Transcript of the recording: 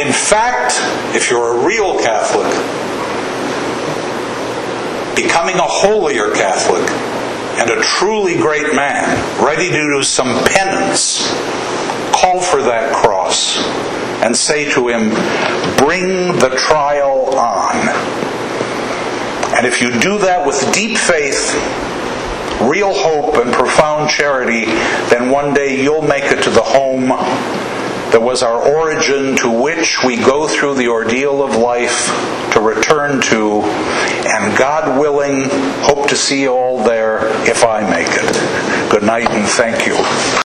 In fact, if you're a real Catholic, becoming a holier Catholic and a truly great man, ready to do some penance, call for that cross and say to him, bring the trial on. And if you do that with deep faith, real hope, and profound charity, then one day you'll make it to the home that was our origin, to which we go through the ordeal of life to return to, and God willing, hope to see you all there if I make it. Good night and thank you.